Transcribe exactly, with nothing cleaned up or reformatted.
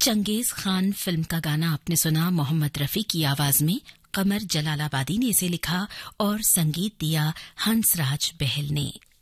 Genghis Khan film का गाना आपने सुना मोहम्मद रफी की आवाज में। कमर जलालाबादी ने इसे लिखा और संगीत दिया हंसराज बहल ने।